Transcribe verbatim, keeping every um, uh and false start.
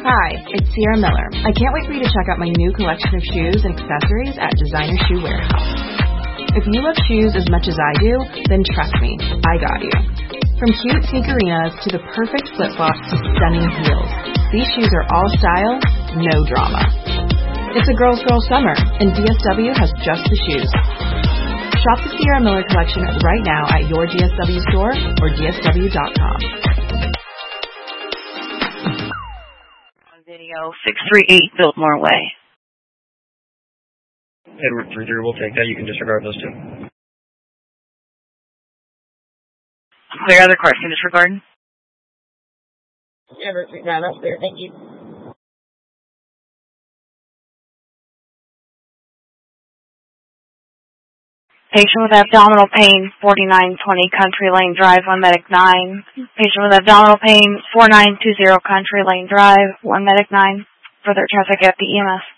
Hi, it's Sierra Miller. I can't wait for you to check out my new collection of shoes and accessories at Designer Shoe Warehouse. If you love shoes as much as I do, then trust me, I got you. From cute sneakerinas to the perfect flip-flops to stunning heels, these shoes are all style, no drama. It's a girl's girl summer, and D S W has just the shoes. Shop the Sierra Miller collection right now at your D S W store or D S W dot com. Video six three eight Biltmore Way. Edward three three, we'll take that. You can disregard those two. Clear other cars can disregard. Edward three nine, that's clear. Thank you. Patient with abdominal pain, forty-nine twenty Country Lane Drive, one medic nine. Patient with abdominal pain, forty-nine twenty Country Lane Drive, one medic nine. Further traffic at the E M S.